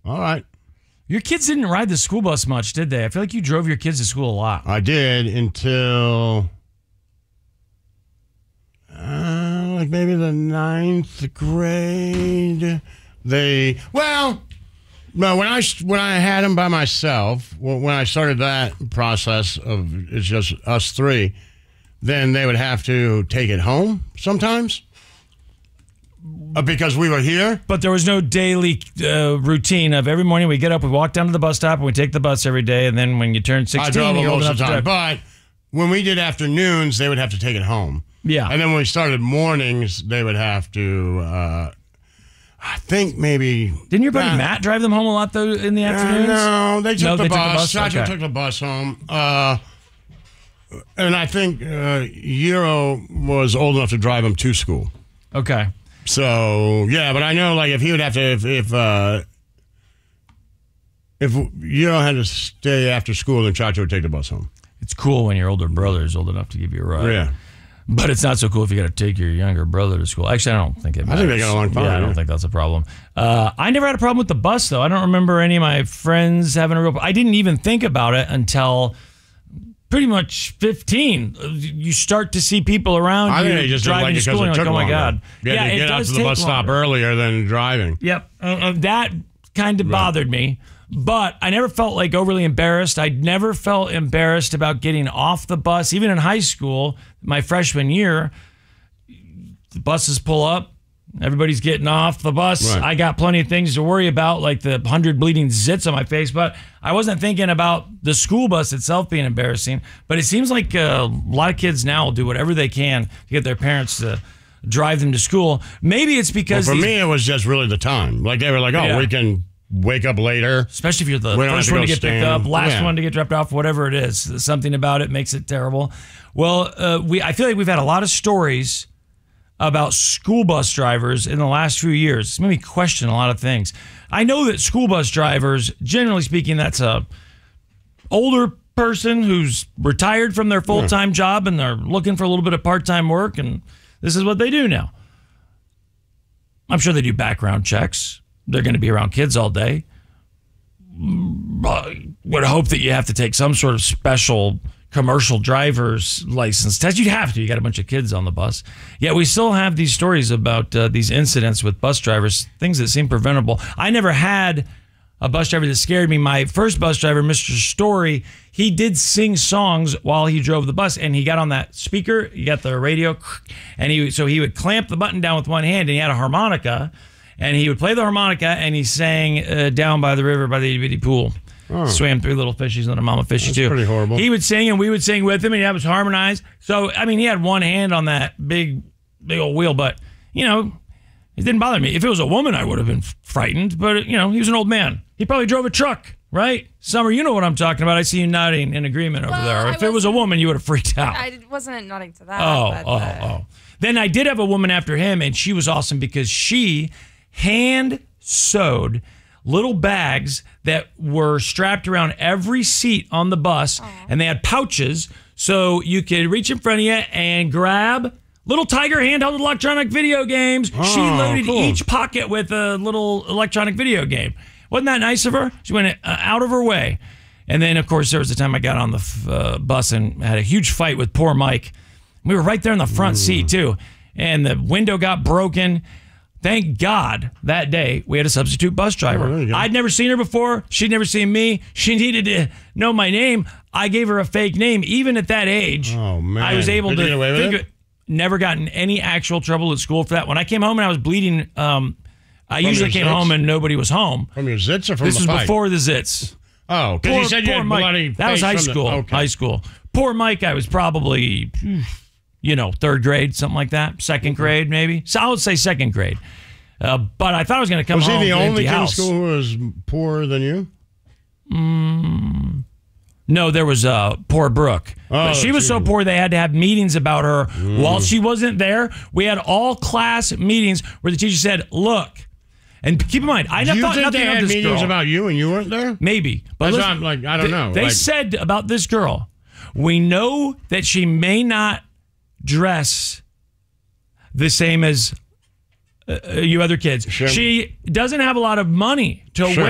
All right. Your kids didn't ride the school bus much, did they? I feel like you drove your kids to school a lot. I did until like maybe the 9th grade. No, when I had them by myself, when I started that process of it's just us three, then they would have to take it home sometimes because we were here. But there was no daily routine of every morning we get up, we walk down to the bus stop, and we take the bus every day. And then when you turn 16, I drove you're old most of the enough to time. drive. But when we did afternoons, they would have to take it home. Yeah. And then when we started mornings, they would have to, I think maybe... Didn't your buddy Matt drive them home a lot, though, in the afternoons? No, they took the bus. Okay. Took the bus home. And I think Euro was old enough to drive him to school. Okay. So, yeah, but I know, like, if he would have to... If Euro had to stay after school, then Chacho would take the bus home. It's cool when your older brother is old enough to give you a ride. Yeah. But it's not so cool if you got to take your younger brother to school. Actually, I don't think it matters. I think they got along fine. Yeah, I don't think that's a problem. I never had a problem with the bus, though. I don't remember any of my friends having a real... I didn't even think about it until pretty much 15. You start to see people around I you think they just driving to school, and you're like, oh, my God. You had to get out to the bus stop earlier than driving. Yep. That kind of bothered me. But I never felt like overly embarrassed. I never felt embarrassed about getting off the bus. Even in high school, my freshman year, the buses pull up. Everybody's getting off the bus. Right. I got plenty of things to worry about, like the 100 bleeding zits on my face. But I wasn't thinking about the school bus itself being embarrassing. But it seems like a lot of kids now will do whatever they can to get their parents to drive them to school. Maybe it's because... Well, for me, it was just really the time. Like, they were like, we can... wake up later. Especially if you're the first one to get picked up, last one to get dropped off, whatever it is. Something about it makes it terrible. Well, I feel like we've had a lot of stories about school bus drivers in the last few years. It's made me question a lot of things. I know that school bus drivers, generally speaking, that's a older person who's retired from their full-time job and they're looking for a little bit of part-time work, and this is what they do now. I'm sure they do background checks. They're going to be around kids all day. Would hope that you have to take some sort of special commercial driver's license test. You'd have to. You got a bunch of kids on the bus. Yet we still have these stories about these incidents with bus drivers, things that seem preventable. I never had a bus driver that scared me. My first bus driver, Mr. Story, he did sing songs while he drove the bus, and he got on that speaker, you got the radio, and he would clamp the button down with one hand, and he had a harmonica. And he would play the harmonica, and he sang Down by the River by the Itty Bitty Pool. Swam 3 little fishies and a mama fishy, too. Pretty horrible. He would sing, and we would sing with him, and he'd have us harmonize. So, I mean, he had one hand on that big old wheel, but, you know, it didn't bother me. If it was a woman, I would have been frightened, but, you know, he was an old man. He probably drove a truck, right? Summer, you know what I'm talking about. I see you nodding in agreement over there. If it was a woman, you would have freaked out. I wasn't nodding to that. Then I did have a woman after him, and she was awesome because she hand sewed little bags that were strapped around every seat on the bus. And they had pouches so you could reach in front of you and grab little Tiger handheld electronic video games. She loaded each pocket with a little electronic video game. Wasn't that nice of her? She went out of her way. And then, of course, there was the time I got on the bus and had a huge fight with poor Mike. We were right there in the front seat, too. And the window got broken. Thank God that day we had a substitute bus driver. I'd never seen her before. She'd never seen me. She needed to know my name. I gave her a fake name. Even at that age, I was able to get away with it? Never gotten any actual trouble at school for that. When I came home and I was bleeding, I usually came home and nobody was home. From your zits or from this the was fight? before the zits. Oh, because you said you had bloody Mike. That was high school. Okay. High school. Poor Mike, I was probably, third grade, something like that. Second grade, maybe. So I would say second grade. But I thought I was going to come home. Was he the only kid in house. school who was poorer than you? No, there was poor Brooke. But she was so poor they had to have meetings about her while she wasn't there. We had all class meetings where the teacher said, "Look," and keep in mind, I thought nothing of this girl. Do you think they had meetings about you and you weren't there? Maybe, but listen, I don't know. They said about this girl, we know that she may not dress the same as you other kids. Sure. She doesn't have a lot of money to wear.